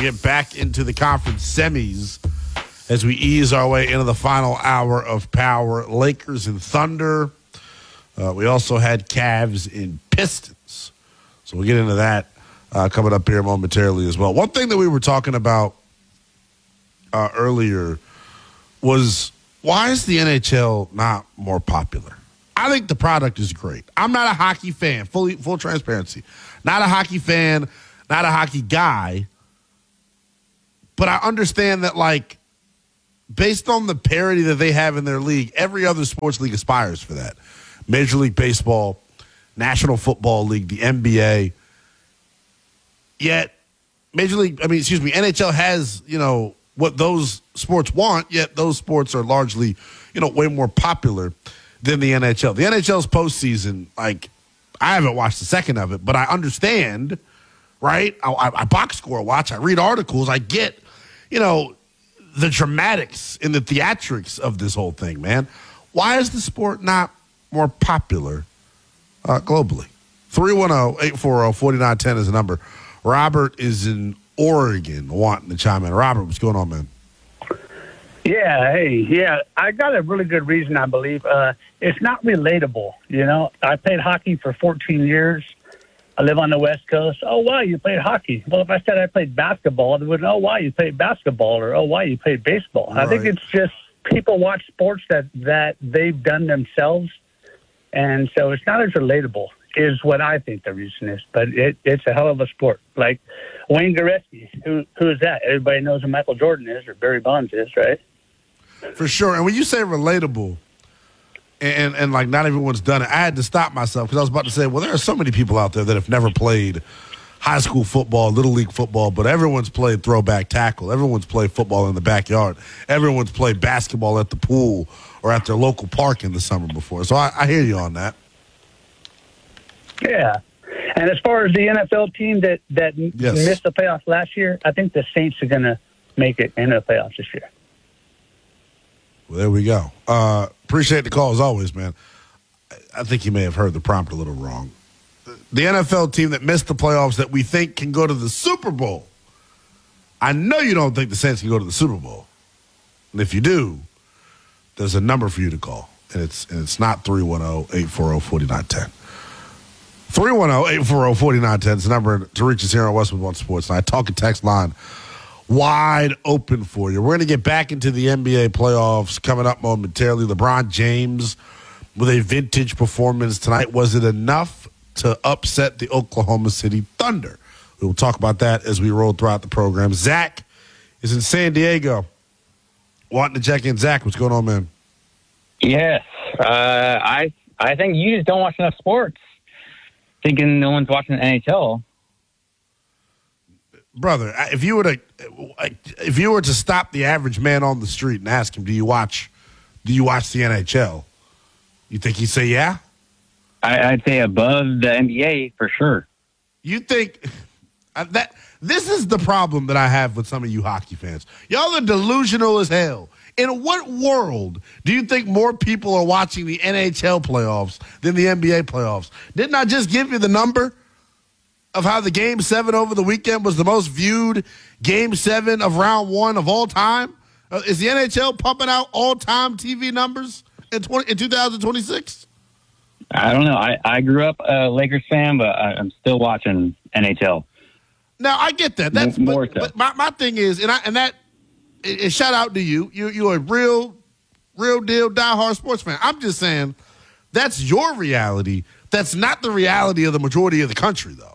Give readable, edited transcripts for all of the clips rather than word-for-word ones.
get back into the conference semis as we ease our way into the final hour of Power. Lakers and Thunder. We also had Cavs and Pistons. So we'll get into that coming up here momentarily as well. One thing that we were talking about earlier was, why is the NHL not more popular? I think the product is great. I'm not a hockey fan, full transparency. Not a hockey fan, not a hockey guy. But I understand that, like, based on the parity that they have in their league, every other sports league aspires for that. Major League Baseball, National Football League, the NBA. Yet, NHL has, what those sports want, yet those sports are largely, way more popular than the NHL. The NHL's postseason, like, I haven't watched a second of it, but I understand, right? I box score watch, I read articles, I get, the dramatics and the theatrics of this whole thing, man. Why is the sport not more popular globally? 310-840-4910 is the number. Robert is in Oregon wanting to chime in. Robert, what's going on, man? Yeah, I got a really good reason, I believe. It's not relatable, I played hockey for 14 years. I live on the West Coast. Oh, wow, you played hockey. Well, if I said I played basketball, they would know, oh, wow, you played basketball, or, oh, wow, you played baseball. Right. I think it's just people watch sports that they've done themselves, and so it's not as relatable is what I think the reason is. But it's a hell of a sport. Like Wayne Gretzky, who is that? Everybody knows who Michael Jordan is or Barry Bonds is, right? For sure. And when you say relatable, and like not everyone's done it, I had to stop myself because I was about to say, well, there are so many people out there that have never played high school football, little league football, but everyone's played throwback tackle. Everyone's played football in the backyard. Everyone's played basketball at the pool or at their local park in the summer before. So I hear you on that. Yeah. And as far as the NFL team that missed the playoffs last year, I think the Saints are going to make it in the playoffs this year. Well, there we go. Appreciate the call as always, man. I think you may have heard the prompt a little wrong. The NFL team that missed the playoffs that we think can go to the Super Bowl. I know you don't think the Saints can go to the Super Bowl. And if you do, there's a number for you to call. And it's not 310-840-4910. 310-840-4910 is the number to reach us here on Westwood One Sports Night. Talk and text line wide open for you. We're going to get back into the NBA playoffs coming up momentarily. LeBron James with a vintage performance tonight. Was it enough to upset the Oklahoma City Thunder? We will talk about that as we roll throughout the program. Zach is in San Diego wanting to check in. Zach, what's going on, man? Yes. I think you just don't watch enough sports. Thinking no one's watching the NHL. Brother, if you were to stop the average man on the street and ask him, do you watch the NHL? You think he'd say yeah? I'd say above the NBA for sure. You think that this is the problem that I have with some of you hockey fans? Y'all are delusional as hell. In what world do you think more people are watching the NHL playoffs than the NBA playoffs? Didn't I just give you the number of how the Game 7 over the weekend was the most viewed Game 7 of round one of all time? Is the NHL pumping out all-time TV numbers in 2026? I don't know. I grew up a Lakers fan, but I'm still watching NHL. Now, I get that. That's more so. But my thing is, and shout out to you. You're a real deal diehard sports fan. I'm just saying that's your reality. That's not the reality of the majority of the country, though.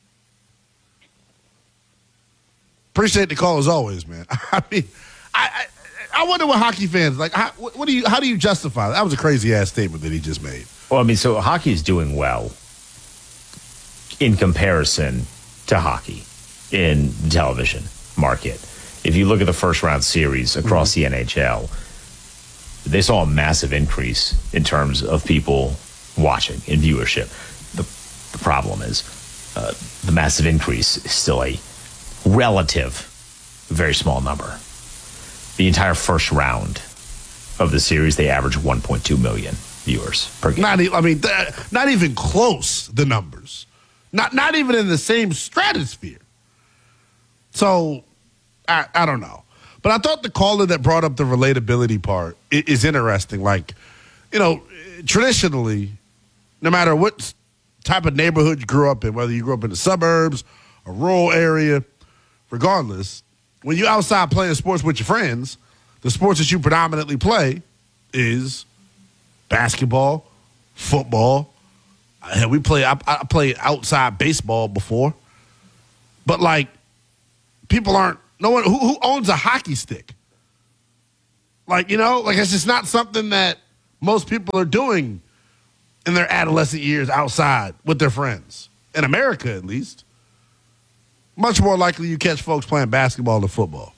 Appreciate the call as always, man. I mean, I wonder what hockey fans like. How do you justify that? That was a crazy ass statement that he just made. Well, I mean, so hockey is doing well in comparison to hockey in the television market. If you look at the first round series across the NHL, they saw a massive increase in terms of people watching in viewership. The problem is the massive increase is still a relative, very small number. The entire first round of the series, they averaged 1.2 million viewers per game. Not even close, the numbers. Not even in the same stratosphere. So I don't know. But I thought the caller that brought up the relatability part is interesting. Like, traditionally, no matter what type of neighborhood you grew up in, whether you grew up in the suburbs, a rural area, regardless, when you're outside playing sports with your friends, the sports that you predominantly play is basketball, football. I played outside baseball before. But, like, people aren't, no one, who owns a hockey stick? Like, it's just not something that most people are doing in their adolescent years outside with their friends. In America, at least. Much more likely you catch folks playing basketball than football.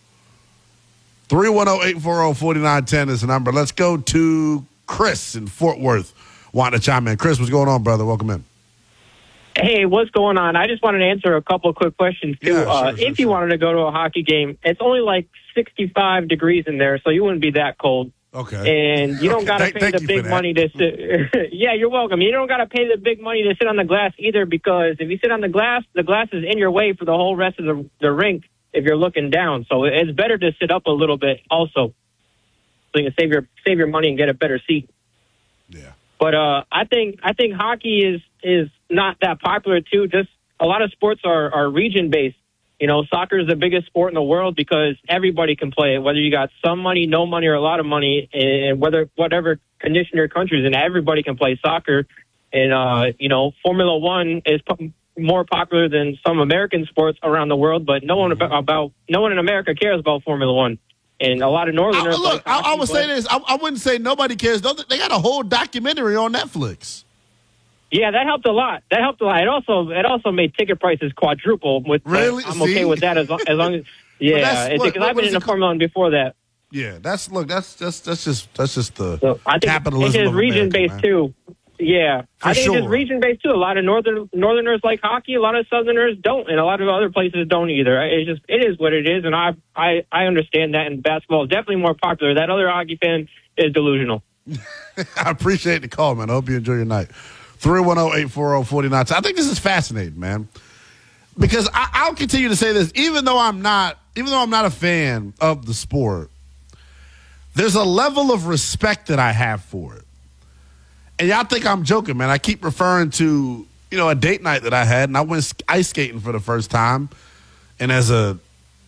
310-840-4910 is the number. Let's go to Chris in Fort Worth. Wanting to chime in. Chris, what's going on, brother? Welcome in. Hey, what's going on? I just wanted to answer a couple of quick questions, too. Yeah, sure, if you wanted to go to a hockey game, it's only like 65 degrees in there, so you wouldn't be that cold. Okay. And you don't got to pay the big money to sit. Yeah, you're welcome. You don't got to pay the big money to sit on the glass either, because if you sit on the glass is in your way for the whole rest of the rink if you're looking down. So it's better to sit up a little bit also, so you can save your money and get a better seat. Yeah. But I think hockey is not that popular too. Just a lot of sports are region based. Soccer is the biggest sport in the world because everybody can play it, whether you got some money, no money, or a lot of money, and whatever condition your country's in, everybody can play soccer. And Formula One is more popular than some American sports around the world, but no one in America cares about Formula One. And a lot of Northerners. I would say this. I wouldn't say nobody cares. They got a whole documentary on Netflix. Yeah, that helped a lot. It also made ticket prices quadruple. Really? I'm okay with that as long as. Yeah, because I've been in the Formula One before that. Yeah, that's just the so I think capitalism. It's region based too. Yeah, I think it's region based too. A lot of Northerners like hockey. A lot of Southerners don't, and a lot of other places don't either. It is what it is, and I understand that. And basketball is definitely more popular. That other hockey fan is delusional. I appreciate the call, man. I hope you enjoy your night. 310-840-4910. I think this is fascinating, man, because I'll continue to say this, even though I'm not a fan of the sport. There's a level of respect that I have for it. And y'all think I'm joking, man. I keep referring to, a date night that I had, and I went ice skating for the first time. And as a,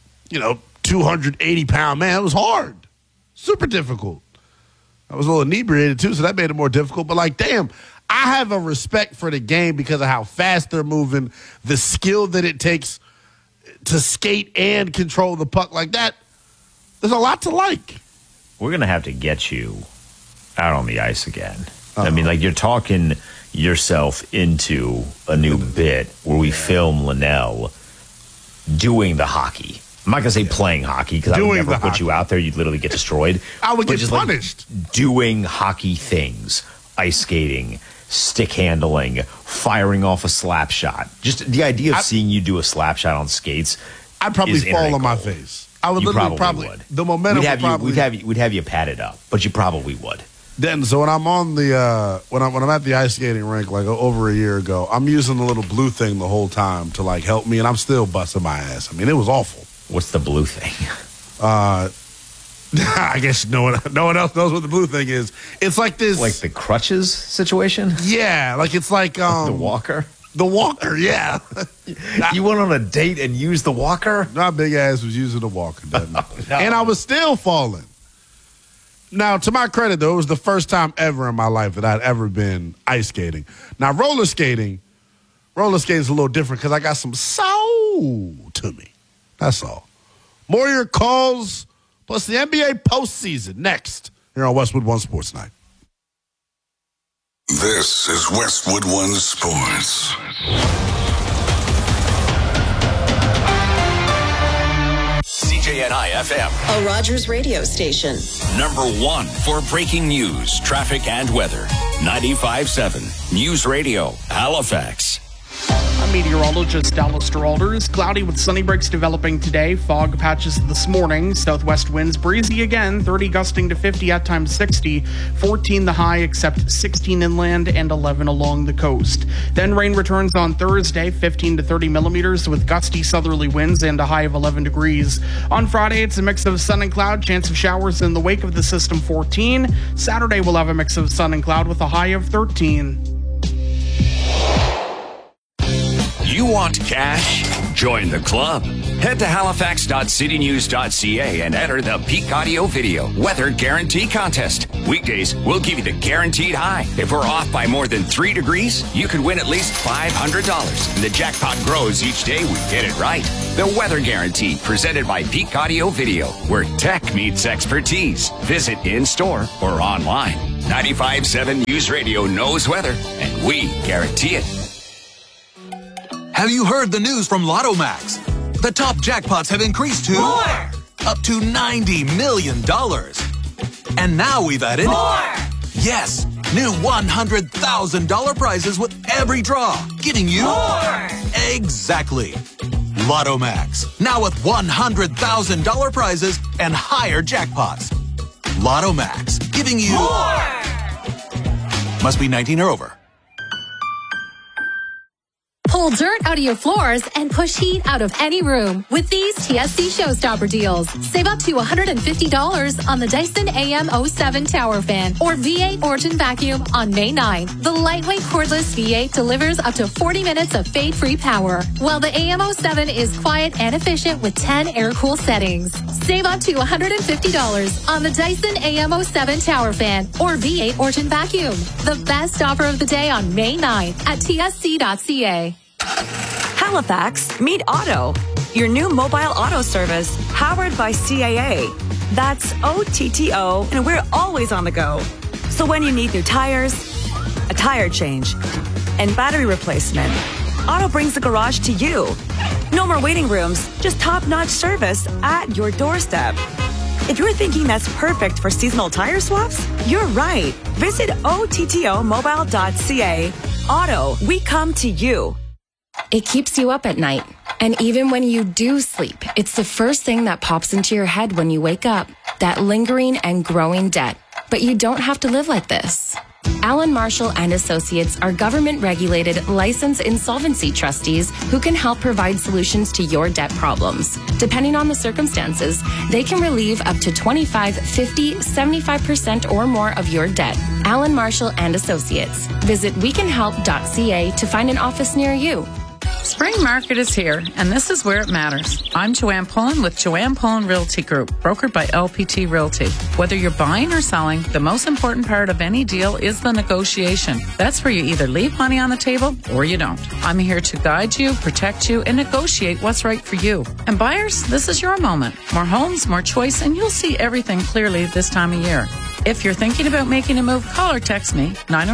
280-pound man, it was hard. Super difficult. I was a little inebriated, too, so that made it more difficult. But, damn, I have a respect for the game because of how fast they're moving, the skill that it takes to skate and control the puck like that. There's a lot to like. We're going to have to get you out on the ice again. I mean, you're talking yourself into a new bit where we film Linnell doing the hockey. I'm not going to say playing hockey because I would never put you out there. You'd literally get destroyed. I would get punished. Doing hockey things, ice skating, stick handling, firing off a slap shot. Just the idea of seeing you do a slap shot on skates. I'd probably fall on my face. I would probably would. The momentum we'd have you padded up, but you probably would. Then, so when I'm on the when I'm at the ice skating rink over a year ago, I'm using the little blue thing the whole time to help me, and I'm still busting my ass. I mean, it was awful. What's the blue thing? I guess no one else knows what the blue thing is. It's like this, like the crutches situation. Yeah, it's like the walker. The walker, yeah. You went on a date and used the walker? My big ass was using the walker, didn't it? No. And I was still falling. Now, to my credit, though, it was the first time ever in my life that I'd ever been ice skating. Now, roller skating is a little different because I got some soul to me. That's all. More of your calls, plus the NBA postseason next here on Westwood One Sports Night. This is Westwood One Sports. CJNI FM. A Rogers radio station. Number one for breaking news, traffic, and weather. 95.7 News Radio, Halifax. I'm meteorologist Dallas Geralders. Cloudy with sunny breaks developing today. Fog patches this morning. Southwest winds breezy again. 30 gusting to 50, at times 60. 14 the high, except 16 inland and 11 along the coast. Then rain returns on Thursday. 15 to 30 millimeters with gusty southerly winds and a high of 11 degrees. On Friday, it's a mix of sun and cloud. Chance of showers in the wake of the system, 14. Saturday, we'll have a mix of sun and cloud with a high of 13. You want cash? Join the club. Head to halifax.citynews.ca and enter the Peak Audio Video Weather Guarantee Contest. Weekdays, we'll give you the guaranteed high. If we're off by more than 3 degrees, you could win at least $500. And the jackpot grows each day we get it right. The Weather Guarantee, presented by Peak Audio Video, where tech meets expertise. Visit in-store or online. 95.7 News Radio knows weather, and we guarantee it. Have you heard the news from Lotto Max? The top jackpots have increased to more! Up to $90 million. And now we've added more! Yes, new $100,000 prizes with every draw, giving you more! Exactly. Lotto Max, now with $100,000 prizes and higher jackpots. Lotto Max, giving you more! Must be 19 or over. Pull dirt out of your floors and push heat out of any room with these TSC Showstopper deals. Save up to $150 on the Dyson AM07 Tower Fan or V8 Origin Vacuum on May 9. The lightweight cordless V8 delivers up to 40 minutes of fade-free power, while the AM07 is quiet and efficient with 10 air-cool settings. Save up to $150 on the Dyson AM07 Tower Fan or V8 Origin Vacuum. The best offer of the day on May 9 at tsc.ca. Halifax, meet Auto, your new mobile auto service powered by CAA. That's OTTO, and we're always on the go. So when you need new tires, a tire change, and battery replacement, Auto brings the garage to you. No more waiting rooms, just top-notch service at your doorstep. If you're thinking that's perfect for seasonal tire swaps, you're right. Visit OTTOmobile.ca. Auto, we come to you. It keeps you up at night. And even when you do sleep, it's the first thing that pops into your head when you wake up. That lingering and growing debt. But you don't have to live like this. Allen Marshall and Associates are government-regulated, licensed insolvency trustees who can help provide solutions to your debt problems. Depending on the circumstances, they can relieve up to 25, 50, 75% or more of your debt. Allen Marshall and Associates. Visit wecanhelp.ca to find an office near you. Spring market is here, and this is where it matters. I'm Joanne Pullen with Joanne Pullen Realty Group, brokered by LPT Realty. Whether you're buying or selling, the most important part of any deal is the negotiation. That's where you either leave money on the table or you don't. I'm here to guide you, protect you, and negotiate what's right for you. And buyers, this is your moment. More homes, more choice, and you'll see everything clearly this time of year. If you're thinking about making a move, call or text me,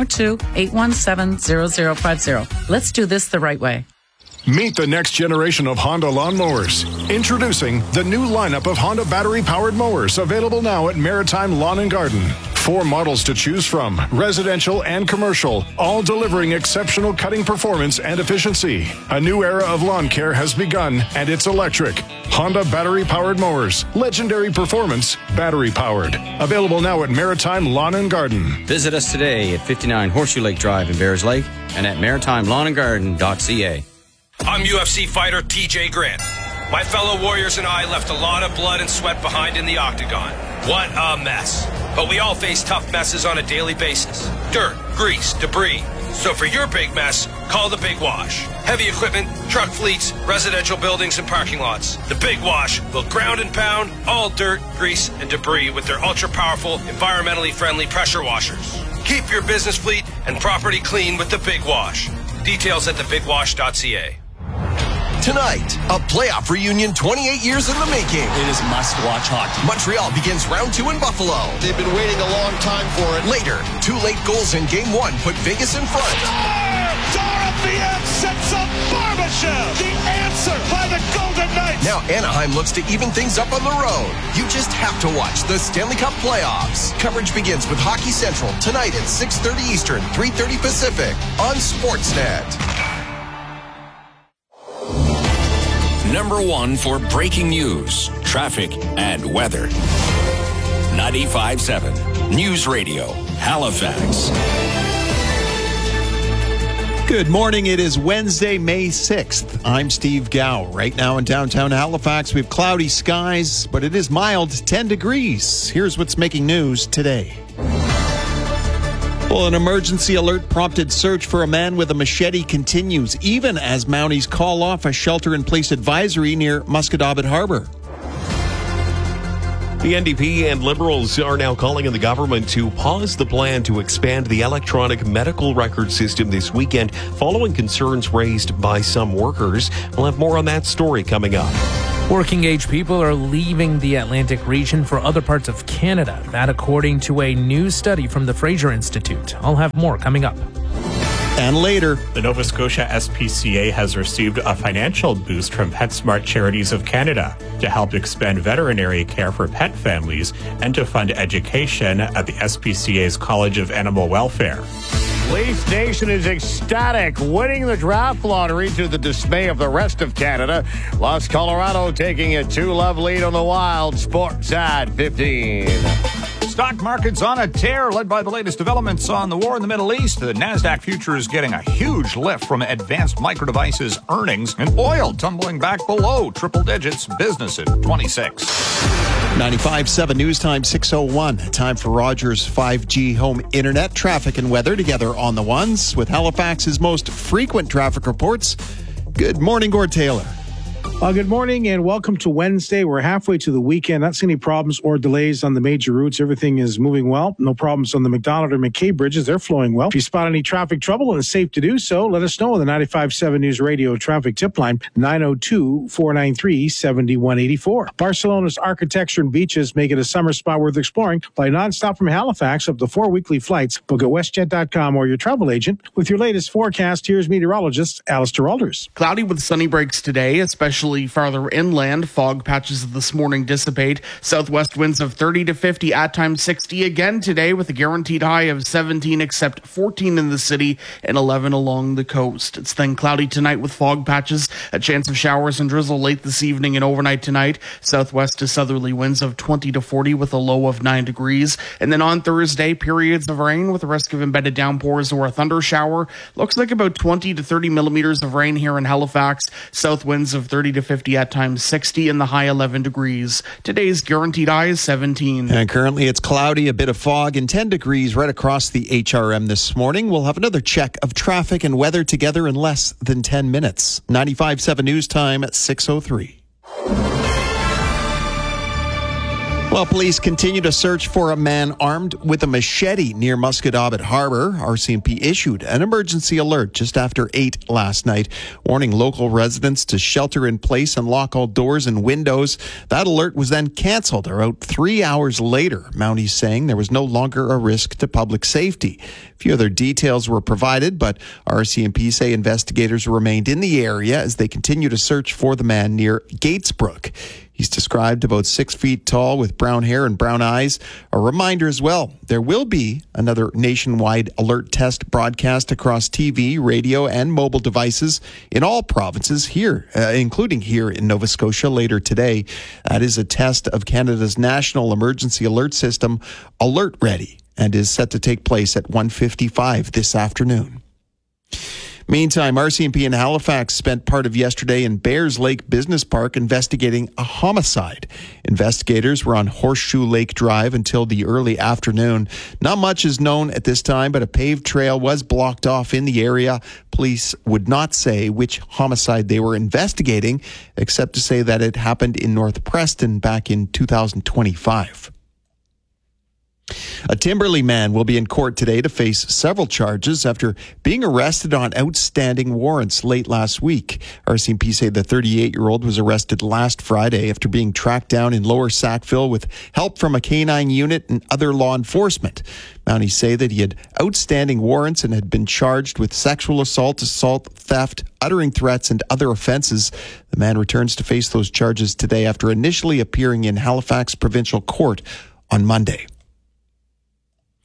902-817-0050. Let's do this the right way. Meet the next generation of Honda lawnmowers. Introducing the new lineup of Honda battery-powered mowers, available now at Maritime Lawn and Garden. 4 models to choose from, residential and commercial, all delivering exceptional cutting performance and efficiency. A new era of lawn care has begun, and it's electric. Honda battery-powered mowers. Legendary performance, battery-powered. Available now at Maritime Lawn and Garden. Visit us today at 59 Horseshoe Lake Drive in Bears Lake and at maritimelawnandgarden.ca. I'm UFC fighter TJ Grant. My fellow warriors and I left a lot of blood and sweat behind in the octagon. What a mess. But we all face tough messes on a daily basis. Dirt, grease, debris. So for your big mess, call the Big Wash. Heavy equipment, truck fleets, residential buildings, and parking lots. The Big Wash will ground and pound all dirt, grease, and debris with their ultra-powerful, environmentally friendly pressure washers. Keep your business fleet and property clean with the Big Wash. Details at thebigwash.ca. Tonight, a playoff reunion 28 years in the making. It is must-watch hockey. Montreal begins round 2 in Buffalo. They've been waiting a long time for it. Later, 2 late goals in Game 1 put Vegas in front. Dorofeev sets up Barbashev, the answer by the Golden Knights. Now Anaheim looks to even things up on the road. You just have to watch the Stanley Cup playoffs. Coverage begins with Hockey Central tonight at 6:30 Eastern, 3:30 Pacific on Sportsnet. #1 for breaking news, traffic, and weather. 95.7 News Radio, Halifax. Good morning. It is Wednesday, May 6th. I'm Steve Gow. Right now in downtown Halifax, we have cloudy skies, but it is mild, 10 degrees. Here's what's making news today. Well, an emergency alert prompted search for a man with a machete continues, even as Mounties call off a shelter-in-place advisory near Musquodoboit Harbour. The NDP and Liberals are now calling on the government to pause the plan to expand the electronic medical record system this weekend, following concerns raised by some workers. We'll have more on that story coming up. Working-age people are leaving the Atlantic region for other parts of Canada. That according to a new study from the Fraser Institute. I'll have more coming up. And later, the Nova Scotia SPCA has received a financial boost from PetSmart Charities of Canada to help expand veterinary care for pet families and to fund education at the SPCA's College of Animal Welfare. Leaf Nation is ecstatic, winning the draft lottery to the dismay of the rest of Canada. Los Colorado taking a 2-love lead on the Wild. Sports at 15. Stock market's on a tear, led by the latest developments on the war in the Middle East. The NASDAQ future is getting a huge lift from Advanced Micro Devices earnings, and oil tumbling back below triple digits. Business at 26. 95.7 News Time 6:01. Time for Rogers 5G home internet traffic and weather together on the ones with Halifax's most frequent traffic reports. Good morning, Gord Taylor. Good morning and welcome to Wednesday. We're halfway to the weekend. Not seeing any problems or delays on the major routes. Everything is moving well. No problems on the McDonald or McKay bridges. They're flowing well. If you spot any traffic trouble and it's safe to do so, let us know on the 95.7 News Radio traffic tip line, 902-493-7184. Barcelona's architecture and beaches make it a summer spot worth exploring. Fly nonstop from Halifax up to 4 weekly flights. Book at WestJet.com or your travel agent. With your latest forecast, here's meteorologist Alistair Alders. Cloudy with sunny breaks today, especially farther inland. Fog patches this morning dissipate. Southwest winds of 30 to 50, at times 60 again today, with a guaranteed high of 17, except 14 in the city and 11 along the coast. It's then cloudy tonight with fog patches, a chance of showers and drizzle late this evening and overnight tonight. Southwest to southerly winds of 20 to 40 with a low of 9 degrees. And then on Thursday, periods of rain with a risk of embedded downpours or a thunder shower. Looks like about 20 to 30 millimeters of rain here in Halifax. South winds of 30 to 50, at times 60, and the high 11 degrees. Today's guaranteed high is 17. And currently it's cloudy, a bit of fog, and 10 degrees right across the HRM this morning. We'll have another check of traffic and weather together in less than 10 minutes. 95.7 News Time at 6:03. Well, police continue to search for a man armed with a machete near Musquodoboit Harbour. RCMP issued an emergency alert just after 8 last night, warning local residents to shelter in place and lock all doors and windows. That alert was then cancelled about 3 hours later, Mounties saying there was no longer a risk to public safety. A few other details were provided, but RCMP say investigators remained in the area as they continue to search for the man near Gatesbrook. He's described about 6 feet tall with brown hair and brown eyes. A reminder as well, there will be another nationwide alert test broadcast across TV, radio, and mobile devices in all provinces here, including here in Nova Scotia later today. That is a test of Canada's national emergency alert system, Alert Ready, and is set to take place at 1:55 this afternoon. Meantime, RCMP in Halifax spent part of yesterday in Bears Lake Business Park investigating a homicide. Investigators were on Horseshoe Lake Drive until the early afternoon. Not much is known at this time, but a paved trail was blocked off in the area. Police would not say which homicide they were investigating, except to say that it happened in North Preston back in 2025. A Timberley man will be in court today to face several charges after being arrested on outstanding warrants late last week. RCMP say the 38-year-old was arrested last Friday after being tracked down in Lower Sackville with help from a canine unit and other law enforcement. Mounties say that he had outstanding warrants and had been charged with sexual assault, theft, uttering threats, and other offenses. The man returns to face those charges today after initially appearing in Halifax Provincial Court on Monday.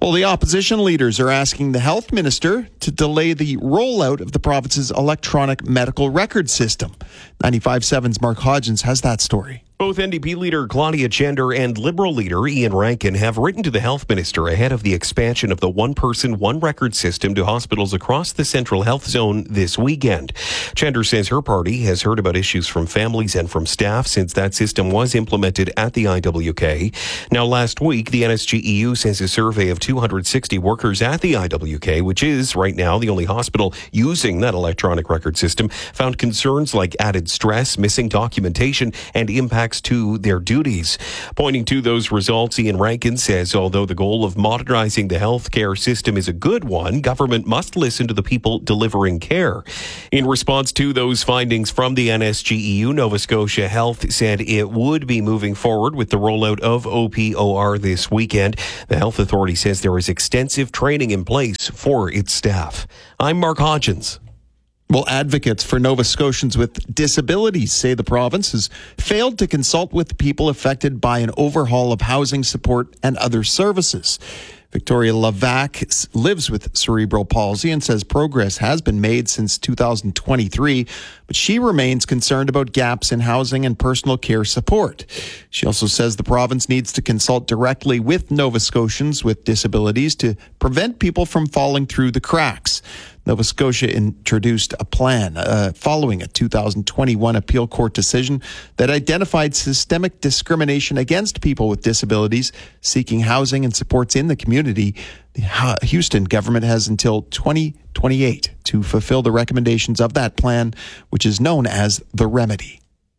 Well, the opposition leaders are asking the health minister to delay the rollout of the province's electronic medical record system. 95.7's Mark Hodgins has that story. Both NDP leader Claudia Gender and Liberal leader Ian Rankin have written to the health minister ahead of the expansion of the one-person, one-record system to hospitals across the Central Health Zone this weekend. Gender says her party has heard about issues from families and from staff since that system was implemented at the IWK. Now, last week, the NSGEU says a survey of 260 workers at the IWK, which is right now the only hospital using that electronic record system, found concerns like added stress, missing documentation, and impacts to their duties. Pointing to those results, Ian Rankin says although the goal of modernizing the healthcare system is a good one, government must listen to the people delivering care. In response to those findings from the NSGEU, Nova Scotia Health said it would be moving forward with the rollout of OPOR this weekend. The health authority says there is extensive training in place for its staff. I'm Mark Hodgins. Well, advocates for Nova Scotians with disabilities say the province has failed to consult with people affected by an overhaul of housing support and other services. Victoria Lavac lives with cerebral palsy and says progress has been made since 2023, but she remains concerned about gaps in housing and personal care support. She also says the province needs to consult directly with Nova Scotians with disabilities to prevent people from falling through the cracks. Nova Scotia introduced a plan following a 2021 appeal court decision that identified systemic discrimination against people with disabilities seeking housing and supports in the community. The Houston government has until 2028 to fulfill the recommendations of that plan, which is known as the Remedy.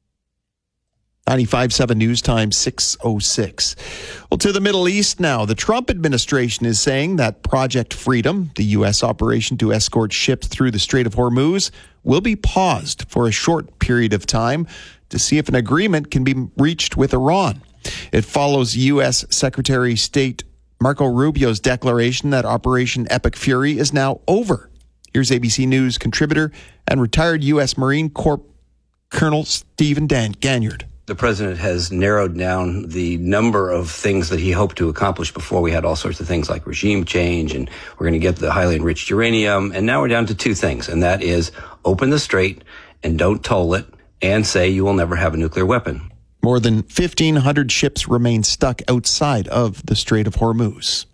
95.7 News Time 6:06. Well, to the Middle East now. The Trump administration is saying that Project Freedom, the U.S. operation to escort ships through the Strait of Hormuz, will be paused for a short period of time to see if an agreement can be reached with Iran. It follows U.S. Secretary of State Marco Rubio's declaration that Operation Epic Fury is now over. Here's ABC News contributor and retired U.S. Marine Corps Colonel Stephen Ganyard. The president has narrowed down the number of things that he hoped to accomplish. Before we had all sorts of things like regime change, and we're going to get the highly enriched uranium. And now we're down to two things, and that is open the strait and don't toll it, and say you will never have a nuclear weapon. More than 1,500 ships remain stuck outside of the Strait of Hormuz.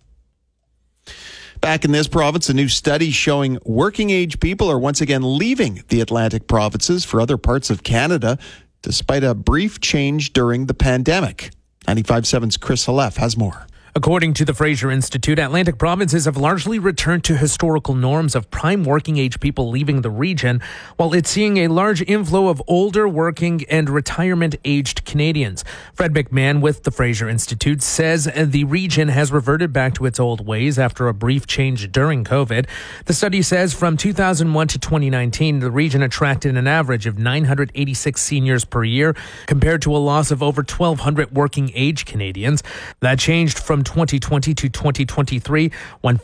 Back in this province, a new study showing working-age people are once again leaving the Atlantic provinces for other parts of Canada, despite a brief change during the pandemic. 95.7's Chris Halef has more. According to the Fraser Institute, Atlantic provinces have largely returned to historical norms of prime working age people leaving the region, while it's seeing a large inflow of older working and retirement-aged Canadians. Fred McMahon with the Fraser Institute says the region has reverted back to its old ways after a brief change during COVID. The study says from 2001 to 2019, the region attracted an average of 986 seniors per year, compared to a loss of over 1,200 working age Canadians. That changed from 2020 to 2023, when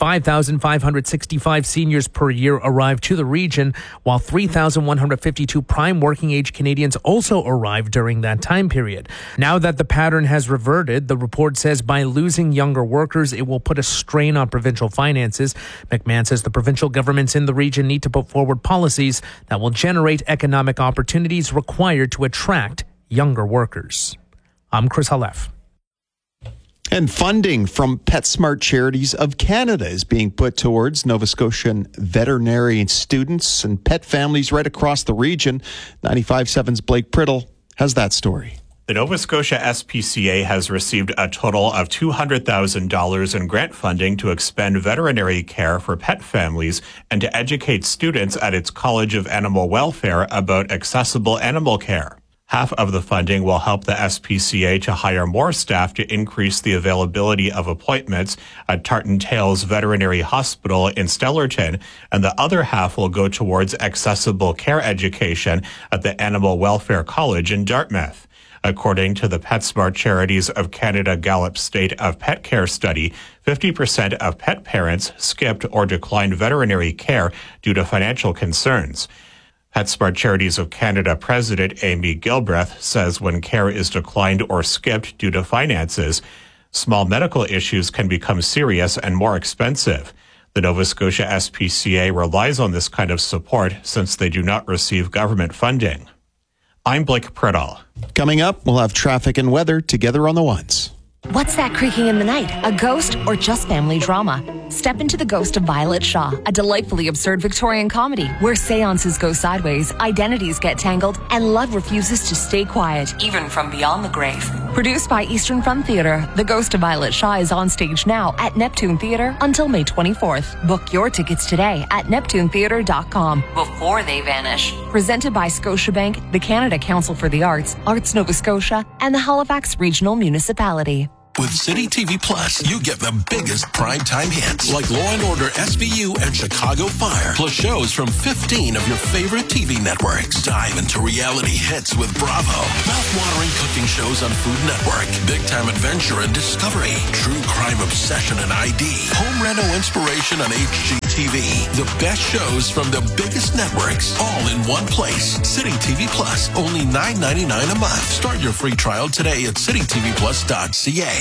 5,565 seniors per year arrived to the region, while 3,152 prime working age Canadians also arrived during that time period. Now that the pattern has reverted, the report says by losing younger workers, it will put a strain on provincial finances. McMahon says the provincial governments in the region need to put forward policies that will generate economic opportunities required to attract younger workers. I'm Chris Halef. And funding from PetSmart Charities of Canada is being put towards Nova Scotian veterinary students and pet families right across the region. 95.7's Blake Priddle has that story. The Nova Scotia SPCA has received a total of $200,000 in grant funding to expand veterinary care for pet families and to educate students at its College of Animal Welfare about accessible animal care. Half of the funding will help the SPCA to hire more staff to increase the availability of appointments at Tartan Tales Veterinary Hospital in Stellarton, and the other half will go towards accessible care education at the Animal Welfare College in Dartmouth. According to the PetSmart Charities of Canada Gallup State of Pet Care study, 50% of pet parents skipped or declined veterinary care due to financial concerns. PetSmart Charities of Canada President Amy Gilbreth says when care is declined or skipped due to finances, Small medical issues can become serious and more expensive. The Nova Scotia SPCA relies on this kind of support since they do not receive government funding. I'm Blake Priddle. Coming up, we'll have traffic and weather together on the ones. What's that creaking in the night? A ghost or just family drama? Step into The Ghost of Violet Shaw, a delightfully absurd Victorian comedy where seances go sideways, identities get tangled, and love refuses to stay quiet, even from beyond the grave. Produced by Eastern Front Theatre, The Ghost of Violet Shaw is on stage now at Neptune Theatre until May 24th. Book your tickets today at neptunetheatre.com before they vanish. Presented by Scotiabank, the Canada Council for the Arts, Arts Nova Scotia, and the Halifax Regional Municipality. With City TV Plus, you get the biggest primetime hits like Law & Order SVU and Chicago Fire, plus shows from 15 of your favorite TV networks. Dive into reality hits with Bravo, mouth-watering cooking shows on Food Network, big-time adventure and discovery, true crime obsession and ID, home reno inspiration on HGTV. The best shows from the biggest networks, all in one place. City TV Plus, only $9.99 a month. Start your free trial today at citytvplus.ca.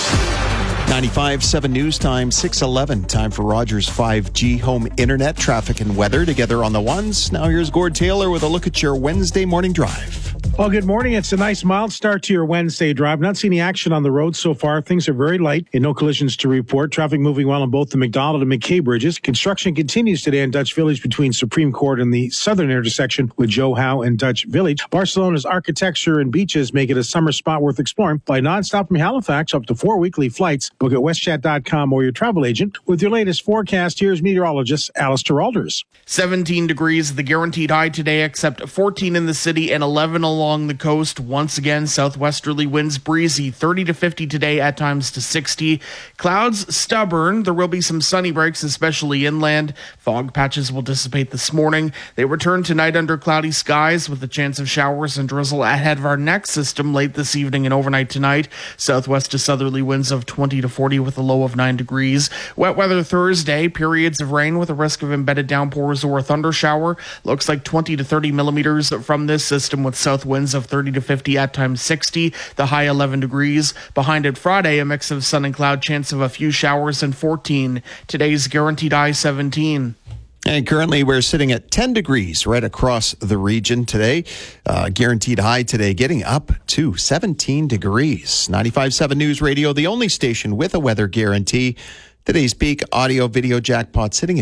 95.7 News Time, 6:11. Time for Rogers 5G home internet, traffic and weather together on the ones. Now here's Gord Taylor with a look at your Wednesday morning drive. Well, good morning. It's a nice mild start to your Wednesday drive. Not seeing any action on the road so far. Things are very light and no collisions to report. Traffic moving well on both the McDonald and McKay bridges. Construction continues today in Dutch Village between Supreme Court and the southern intersection with Joe Howe and Dutch Village. Barcelona's architecture and beaches make it a summer spot worth exploring. Fly nonstop from Halifax up to 4 weekly flights. Book at westjet.com or your travel agent. With your latest forecast, here's meteorologist Alistair Alders. 17 degrees, the guaranteed high today, except 14 in the city and 11 along the coast. Once again, southwesterly winds breezy, 30 to 50 today, at times to 60. Clouds stubborn. There will be some sunny breaks, especially inland. Fog patches will dissipate this morning. They return tonight under cloudy skies with a chance of showers and drizzle ahead of our next system late this evening and overnight tonight. Southwest to southerly winds of 20 to 40 with a low of 9 degrees. Wet weather Thursday, periods of rain with a risk of embedded downpours or a thunder shower. Looks like 20 to 30 millimeters from this system with south winds of 30 to 50, at times 60, the high 11 degrees. Behind it Friday, a mix of sun and cloud, chance of a few showers, and 14. Today's guaranteed high 17. And currently we're sitting at 10 degrees right across the region today. Guaranteed high today getting up to 17 degrees. 95.7 News Radio, the only station with a weather guarantee. Today's peak audio video jackpot sitting at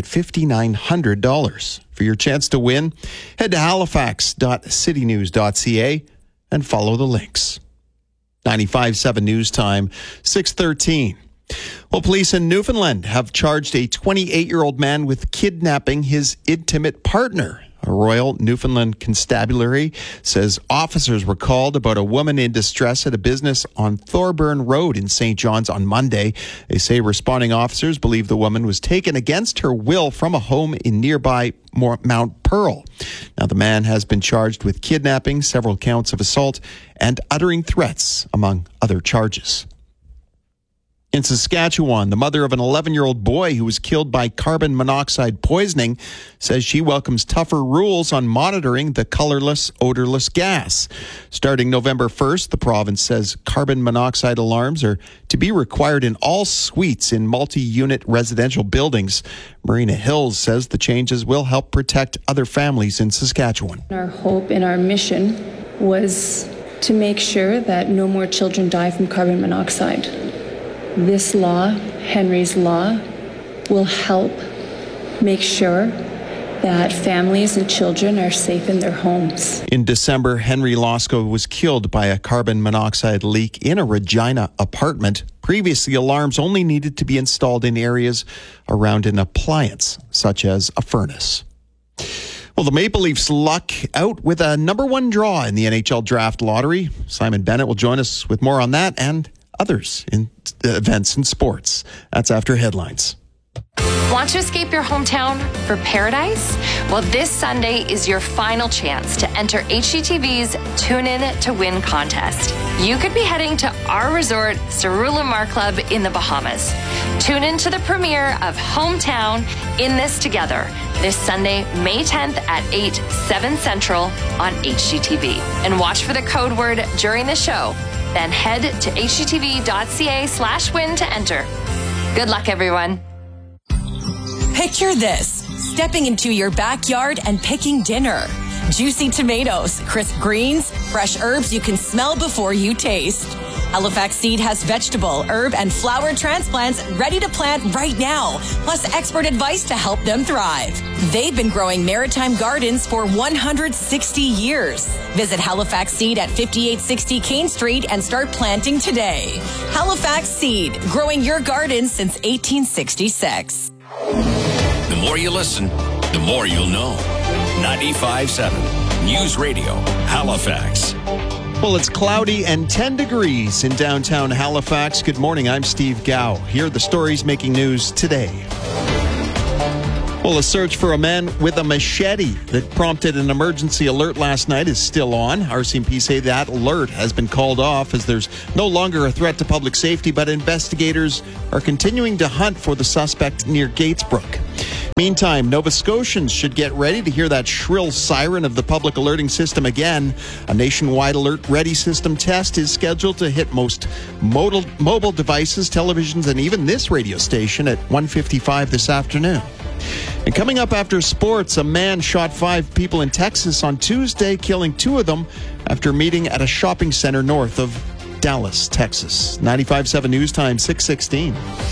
$5,900. For your chance to win, head to halifax.citynews.ca and follow the links. 95.7 News Time, 6:13. Well, police in Newfoundland have charged a 28-year-old man with kidnapping his intimate partner. A Royal Newfoundland Constabulary says officers were called about a woman in distress at a business on Thorburn Road in St. John's on Monday. They say responding officers believe the woman was taken against her will from a home in nearby Mount Pearl. Now, the man has been charged with kidnapping, several counts of assault, and uttering threats, among other charges. In Saskatchewan, the mother of an 11-year-old boy who was killed by carbon monoxide poisoning says she welcomes tougher rules on monitoring the colorless, odorless gas. Starting November 1st, the province says carbon monoxide alarms are to be required in all suites in multi-unit residential buildings. Marina Hills says the changes will help protect other families in Saskatchewan. Our hope and our mission was to make sure that no more children die from carbon monoxide. This law, Henry's Law, will help make sure that families and children are safe in their homes. In December, Henry Losco was killed by a carbon monoxide leak in a Regina apartment. Previously, alarms only needed to be installed in areas around an appliance, such as a furnace. Well, the Maple Leafs luck out with a number one draw in the NHL Draft Lottery. Simon Bennett will join us with more on that and others in events and sports. That's after headlines. Want to escape your hometown for paradise? Well, this Sunday is your final chance to enter HGTV's Tune In to Win contest. You could be heading to our resort, Cerula Mar Club in the Bahamas. Tune in to the premiere of Hometown In This Together this Sunday, May 10th at 8, 7 Central on HGTV. And watch for the code word during the show, Then head to hgtv.ca/win to enter. Good luck, everyone. Picture this, stepping into your backyard and picking dinner. Juicy tomatoes, crisp greens, fresh herbs you can smell before you taste. Halifax Seed has vegetable, herb, and flower transplants ready to plant right now, plus expert advice to help them thrive. They've been growing maritime gardens for 160 years. Visit Halifax Seed at 5860 Kane Street and start planting today. Halifax Seed, growing your garden since 1866. The more you listen, the more you'll know. 95.7 News Radio, Halifax. Well, it's cloudy and 10 degrees in downtown Halifax. Good morning, I'm Steve Gow. Here are the stories making news today. Well, a search for a man with a machete that prompted an emergency alert last night is still on. RCMP say that alert has been called off as there's no longer a threat to public safety, but investigators are continuing to hunt for the suspect near Gatesbrook. Meantime, Nova Scotians should get ready to hear that shrill siren of the public alerting system again. A nationwide alert ready system test is scheduled to hit most mobile devices, televisions, and even this radio station at 1:55 this afternoon. And coming up after sports, a man shot 5 people in Texas on Tuesday, killing 2 of them after meeting at a shopping center north of Dallas, Texas. 95.7 News Time, 6:16.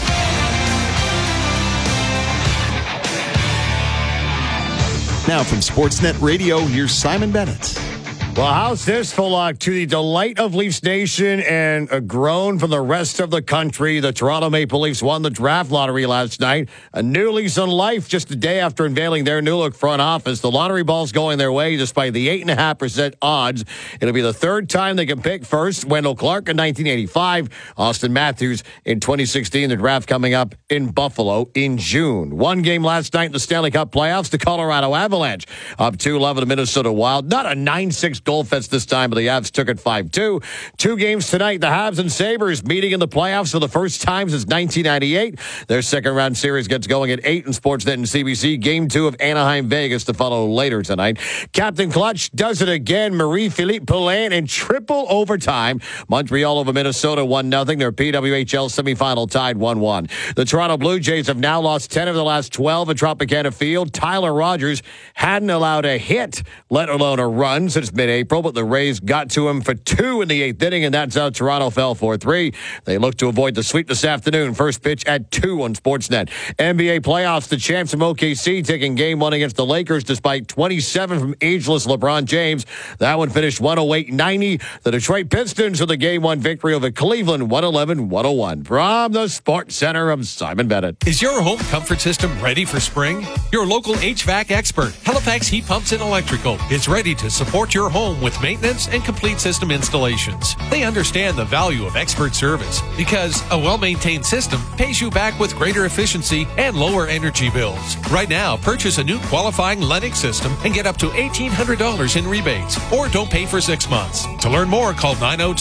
Now from Sportsnet Radio, here's Simon Bennett. Well, how's this, Fullock? To the delight of Leafs Nation and a groan from the rest of the country, the Toronto Maple Leafs won the draft lottery last night. A new lease on life just a day after unveiling their new look front office. The lottery ball's going their way despite the 8.5% odds. It'll be the third time they can pick first. Wendell Clark in 1985, Austin Matthews in 2016. The draft coming up in Buffalo in June. One game last night in the Stanley Cup playoffs, the Colorado Avalanche up 2-11 to Minnesota Wild. Not a 9-6 goal fest this time, but the Avs took it 5-2. 2 games tonight. The Habs and Sabres meeting in the playoffs for the first time since 1998. Their second-round series gets going at 8 in Sportsnet and CBC. Game 2 of Anaheim-Vegas to follow later tonight. Captain Clutch does it again. Marie-Philippe Poulin in triple overtime. Montreal over Minnesota 1-0. Their PWHL semifinal tied 1-1. The Toronto Blue Jays have now lost 10 of the last 12 at Tropicana Field. Tyler Rogers hadn't allowed a hit, let alone a run, since mid-April, but the Rays got to him for 2 in the 8th inning, and that's how Toronto fell 4-3. They look to avoid the sweep this afternoon. First pitch at 2 on Sportsnet. NBA playoffs, the champs from OKC taking game 1 against the Lakers despite 27 from ageless LeBron James. That one finished 108-90. The Detroit Pistons with a game 1 victory over Cleveland, 111-101. From the Sports Center, I'm Simon Bennett. Is your home comfort system ready for spring? Your local HVAC expert, Halifax Heat Pumps and Electrical, is ready to support your home with maintenance and complete system installations. They understand the value of expert service because a well-maintained system pays you back with greater efficiency and lower energy bills. Right now, purchase a new qualifying Lennox system and get up to $1,800 in rebates, or don't pay for 6 months. To learn more, call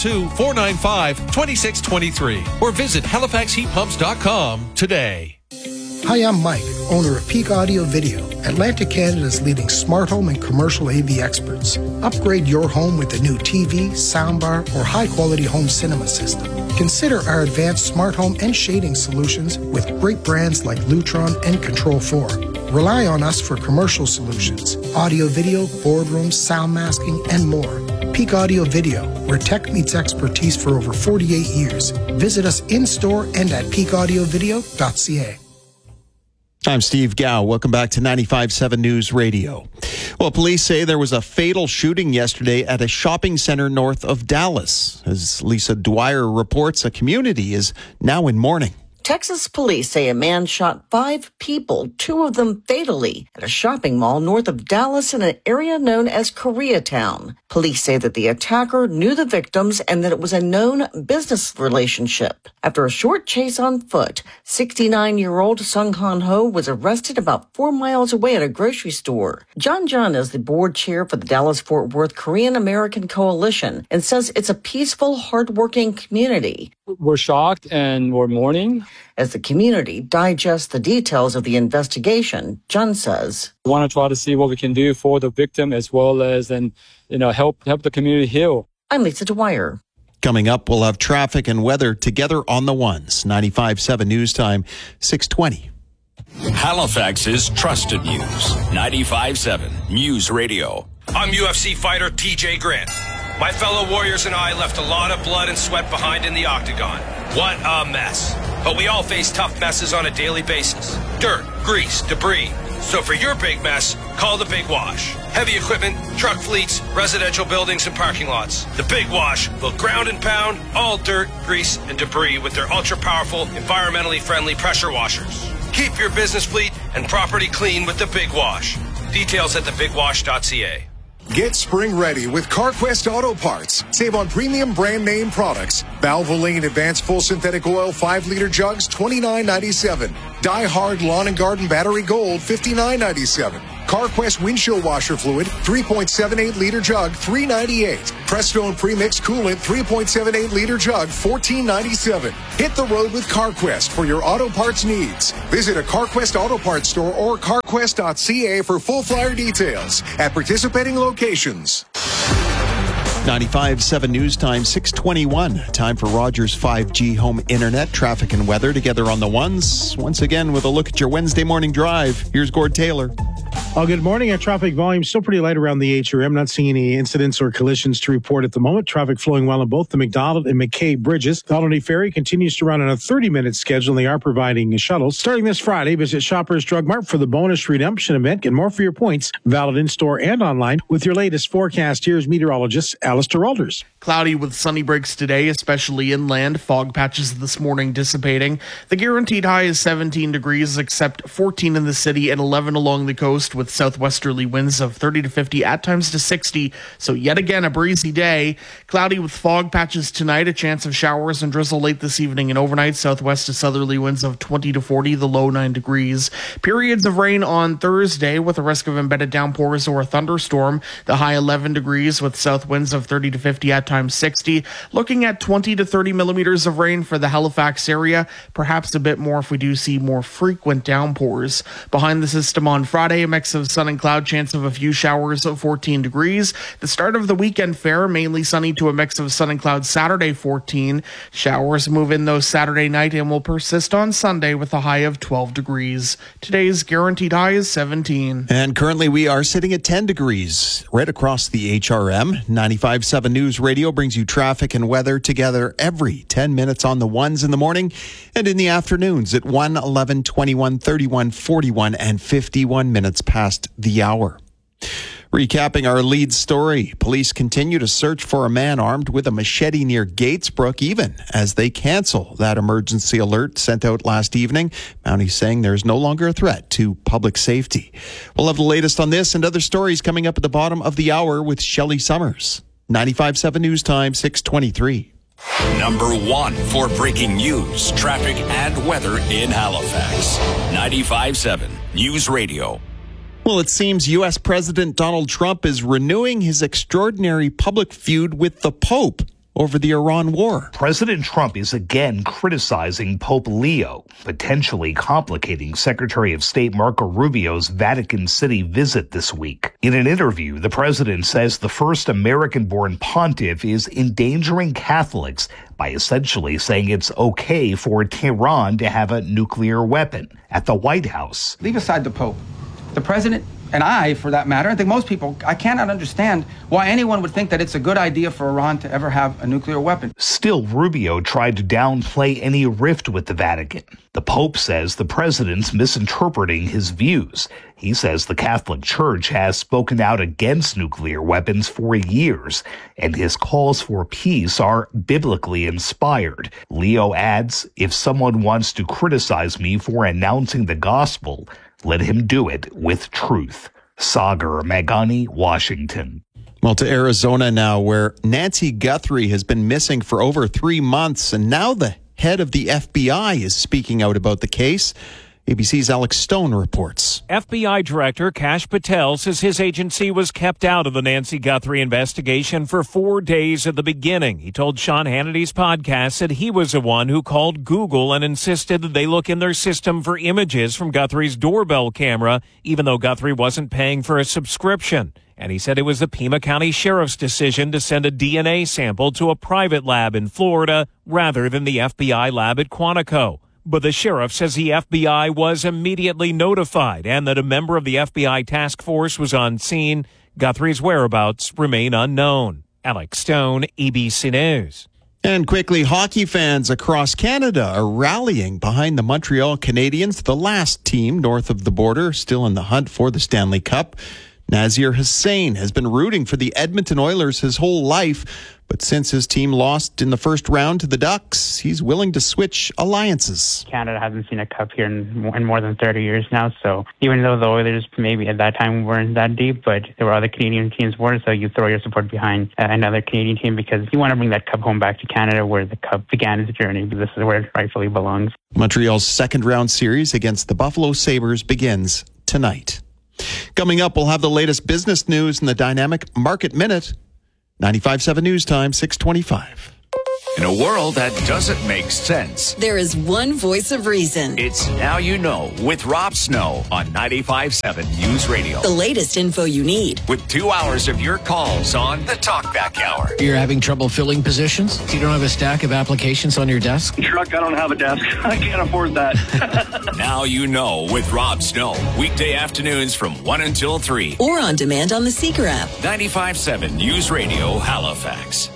902-495-2623 or visit HalifaxHeatPumps.com today. Hi, I'm Mike, owner of Peak Audio Video, Atlantic Canada's leading smart home and commercial AV experts. Upgrade your home with a new TV, soundbar, or high-quality home cinema system. Consider our advanced smart home and shading solutions with great brands like Lutron and Control 4. Rely on us for commercial solutions, audio video, boardrooms, sound masking, and more. Peak Audio Video, where tech meets expertise for over 48 years. Visit us in-store and at peakaudiovideo.ca. I'm Steve Gow. Welcome back to 95.7 News Radio. Well, police say there was a fatal shooting yesterday at a shopping center north of Dallas. As Lisa Dwyer reports, a community is now in mourning. Texas police say a man shot 5 people, 2 of them fatally, at a shopping mall north of Dallas in an area known as Koreatown. Police say that the attacker knew the victims and that it was a known business relationship. After a short chase on foot, 69-year-old Sung Han Ho was arrested about 4 miles away at a grocery store. John John is the board chair for the Dallas-Fort Worth Korean American Coalition and says it's a peaceful, hardworking community. We're shocked and we're mourning. As the community digests the details of the investigation, John says, "We want to try to see what we can do for the victim as well as help the community heal." I'm Lisa Dwyer. Coming up, we'll have traffic and weather together on the ones. 95.7 News Time, 6:20. Halifax's trusted news. 95.7 News Radio. I'm UFC fighter TJ Grant. My fellow warriors and I left a lot of blood and sweat behind in the octagon. What a mess. But we all face tough messes on a daily basis. Dirt, grease, debris. So for your big mess, call the Big Wash. Heavy equipment, truck fleets, residential buildings, and parking lots. The Big Wash will ground and pound all dirt, grease, and debris with their ultra-powerful, environmentally friendly pressure washers. Keep your business fleet and property clean with the Big Wash. Details at thebigwash.ca. Get spring ready with CarQuest Auto Parts. Save on premium brand name products. Valvoline Advanced Full Synthetic Oil 5-liter jugs, $29.97. Die Hard Lawn and Garden Battery Gold, $59.97. CarQuest Windshield Washer Fluid, 3.78-liter jug, $3.98. Prestone Premix Coolant, 3.78-liter jug, $14.97. Hit the road with CarQuest for your auto parts needs. Visit a CarQuest Auto Parts store or carquest.ca for full flyer details at participating locations. 95.7 News Time, 6:21. Time for Rogers 5G Home Internet, traffic and weather together on the ones. Once again, with a look at your Wednesday morning drive. Here's Gord Taylor. Good morning. Our traffic volume still pretty light around the HRM. Not seeing any incidents or collisions to report at the moment. Traffic flowing well on both the McDonald and McKay bridges. The Holiday Ferry continues to run on a 30-minute schedule, and they are providing shuttles. Starting this Friday, visit Shoppers Drug Mart for the bonus redemption event. Get more for your points, valid in-store and online, with your latest forecast. Here's meteorologist Alistair Alders. Cloudy with sunny breaks today, especially inland. Fog patches this morning dissipating. The guaranteed high is 17 degrees, except 14 in the city and 11 along the coast, with southwesterly winds of 30 to 50, at times to 60. So yet again, a breezy day. Cloudy with fog patches tonight, a chance of showers and drizzle late this evening and overnight. Southwest to southerly winds of 20 to 40, the low 9 degrees. Periods of rain on Thursday with a risk of embedded downpours or a thunderstorm. The high 11 degrees with south winds of 30 to 50, at times 60. Looking at 20 to 30 millimeters of rain for the Halifax area. Perhaps a bit more if we do see more frequent downpours. Behind the system on Friday, a mix of sun and cloud, chance of a few showers of 14 degrees. The start of the weekend fair, mainly sunny to a mix of sun and cloud Saturday, 14. Showers move in though Saturday night and will persist on Sunday with a high of 12 degrees. Today's guaranteed high is 17. And currently we are sitting at 10 degrees right across the HRM. 95.7 News Radio brings you traffic and weather together every 10 minutes on the ones in the morning and in the afternoons at 1, 11, 21, 31, 41, and 51 minutes past the hour. Recapping our lead story, police continue to search for a man armed with a machete near Gatesbrook, even as they cancel that emergency alert sent out last evening. Mounties saying there's no longer a threat to public safety. We'll have the latest on this and other stories coming up at the bottom of the hour with Shelley Summers. 95.7 News Time, 6:23. Number one for breaking news, traffic, and weather in Halifax. 95.7 News Radio. Well, it seems U.S. President Donald Trump is renewing his extraordinary public feud with the Pope over the Iran war. President Trump is again criticizing Pope Leo, potentially complicating Secretary of State Marco Rubio's Vatican City visit this week. In an interview, the president says the first American-born pontiff is endangering Catholics by essentially saying it's okay for Tehran to have a nuclear weapon. At the White House, leave aside the Pope. The president, and I, for that matter, I think most people, I cannot understand why anyone would think that it's a good idea for Iran to ever have a nuclear weapon. Still, Rubio tried to downplay any rift with the Vatican. The Pope says the president's misinterpreting his views. He says the Catholic Church has spoken out against nuclear weapons for years, and his calls for peace are biblically inspired. Leo adds, if someone wants to criticize me for announcing the gospel, let him do it with truth. Sagar Magani, Washington. Well, to Arizona now, where Nancy Guthrie has been missing for over 3 months, and now the head of the FBI is speaking out about the case. ABC's Alex Stone reports. FBI Director Kash Patel says his agency was kept out of the Nancy Guthrie investigation for 4 days at the beginning. He told Sean Hannity's podcast that he was the one who called Google and insisted that they look in their system for images from Guthrie's doorbell camera, even though Guthrie wasn't paying for a subscription. And he said it was the Pima County Sheriff's decision to send a DNA sample to a private lab in Florida rather than the FBI lab at Quantico. But the sheriff says the FBI was immediately notified and that a member of the FBI task force was on scene. Guthrie's whereabouts remain unknown. Alex Stone, ABC News. And quickly, hockey fans across Canada are rallying behind the Montreal Canadiens, the last team north of the border, still in the hunt for the Stanley Cup. Nazir Hussain has been rooting for the Edmonton Oilers his whole life, but since his team lost in the first round to the Ducks, he's willing to switch alliances. Canada hasn't seen a cup here in more than 30 years now, so even though the Oilers maybe at that time weren't that deep, but there were other Canadian teams were, so you throw your support behind another Canadian team because you want to bring that cup home back to Canada where the cup began its journey. This is where it rightfully belongs. Montreal's second round series against the Buffalo Sabres begins tonight. Coming up, we'll have the latest business news in the Dynamic Market Minute. 95.7 News Time, 6:25. In a world that doesn't make sense, there is one voice of reason. It's Now You Know with Rob Snow on 95.7 News Radio. The latest info you need. With 2 hours of your calls on the Talkback Hour. You're having trouble filling positions? You don't have a stack of applications on your desk? Truck, I don't have a desk. I can't afford that. Now You Know with Rob Snow. Weekday afternoons from 1 until 3. Or on demand on the Seeker app. 95.7 News Radio, Halifax.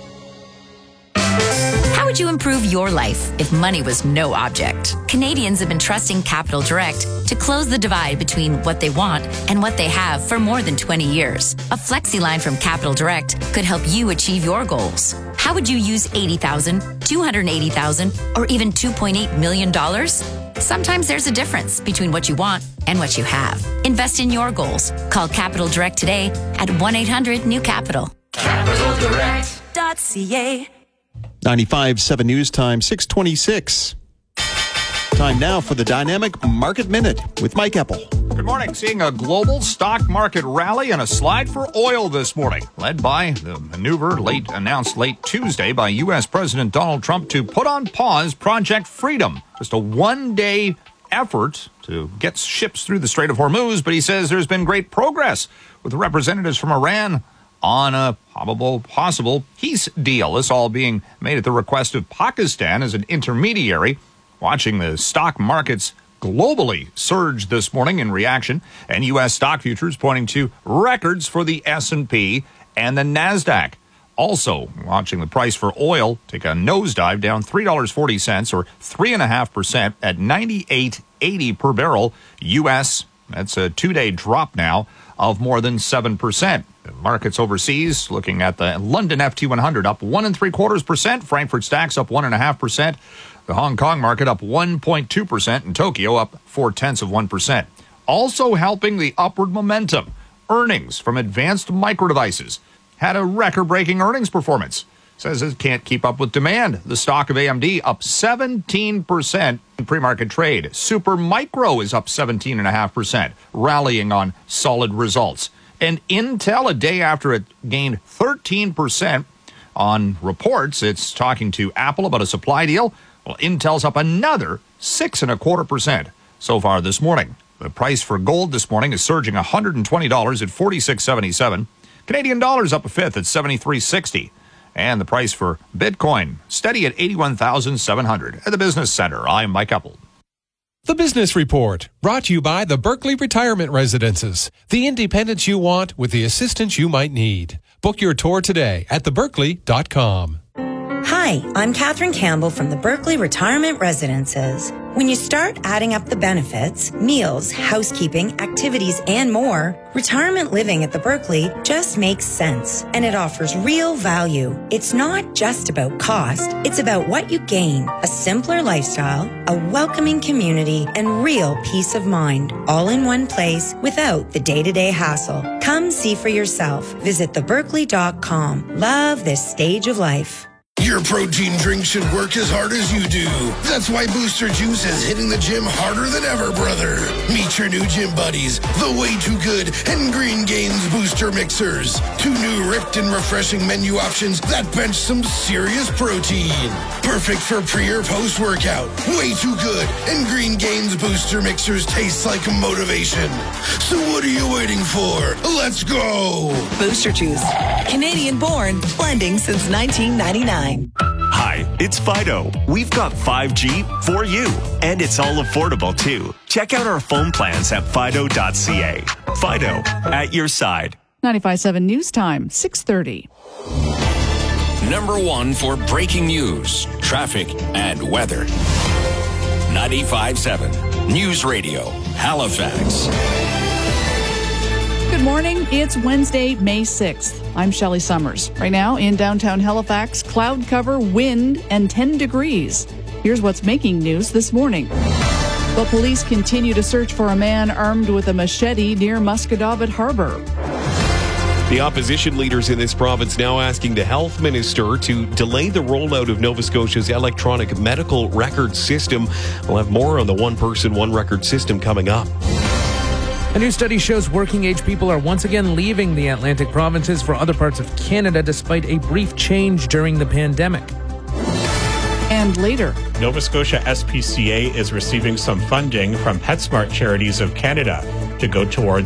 How would you improve your life if money was no object? Canadians have been trusting Capital Direct to close the divide between what they want and what they have for more than 20 years. A flexi line from Capital Direct could help you achieve your goals. How would you use $80,000, $280,000, or even $2.8 million? Sometimes there's a difference between what you want and what you have. Invest in your goals. Call Capital Direct today at 1-800-NEW-CAPITAL. CapitalDirect.ca. 95.7 News Time, 6:26. Time now for the Dynamic Market Minute with Mike Eppel. Good morning. Seeing a global stock market rally and a slide for oil this morning, led by the maneuver announced late Tuesday by U.S. President Donald Trump to put on pause Project Freedom. Just a one-day effort to get ships through the Strait of Hormuz, but he says there's been great progress with representatives from Iran on a possible peace deal. This all being made at the request of Pakistan as an intermediary. Watching the stock markets globally surge this morning in reaction, and U.S. stock futures pointing to records for the S&P and the NASDAQ. Also, watching the price for oil take a nosedive, down $3.40 or 3.5% at $98.80 per barrel U.S. That's a two-day drop now of more than 7%. The markets overseas, looking at the London FT100 up 1.75%, Frankfurt Stacks up 1.5%, the Hong Kong market up 1.2%, and Tokyo up 0.4%. Also helping the upward momentum, earnings from Advanced Micro Devices had a record-breaking earnings performance. Says it can't keep up with demand. The stock of AMD up 17% in pre-market trade. Super Micro is up 17.5%, rallying on solid results. And Intel, a day after it gained 13% on reports, it's talking to Apple about a supply deal. Well, Intel's up another 6.25% so far this morning. The price for gold this morning is surging $120 at $46.77. Canadian dollars up a fifth at $73.60. And the price for Bitcoin steady at $81,700. At the Business Center, I'm Mike Eppel. The Business Report, brought to you by the Berkeley Retirement Residences. The independence you want with the assistance you might need. Book your tour today at theberkeley.com. Hi, I'm Catherine Campbell from the Berkeley Retirement Residences. When you start adding up the benefits, meals, housekeeping, activities, and more, retirement living at the Berkeley just makes sense, and it offers real value. It's not just about cost, it's about what you gain. A simpler lifestyle, a welcoming community, and real peace of mind, all in one place without the day-to-day hassle. Come see for yourself. Visit theberkeley.com. Love this stage of life. Your protein drink should work as hard as you do. That's why Booster Juice is hitting the gym harder than ever, brother. Meet your new gym buddies, the Way Too Good and Green Gains Booster Mixers. 2 new ripped and refreshing menu options that bench some serious protein. Perfect for pre or post workout. Way Too Good and Green Gains Booster Mixers taste like motivation. So what are you waiting for? Let's go! Booster Juice. Canadian born, blending since 1999. Hi, it's Fido. We've got 5G for you, and it's all affordable too. Check out our phone plans at fido.ca. Fido, at your side. 95.7 News Time, 6:30. Number 1 for breaking news, traffic, and weather. 95.7 News Radio, Halifax. Good morning. It's Wednesday, May 6th. I'm Shelley Summers. Right now in downtown Halifax, cloud cover, wind, and 10 degrees. Here's what's making news this morning. Well, police continue to search for a man armed with a machete near Musquodoboit Harbor. The opposition leaders in this province now asking the health minister to delay the rollout of Nova Scotia's electronic medical record system. We'll have more on the one person, one record system coming up. A new study shows working-age people are once again leaving the Atlantic provinces for other parts of Canada despite a brief change during the pandemic. And later, Nova Scotia SPCA is receiving some funding from PetSmart Charities of Canada to go towards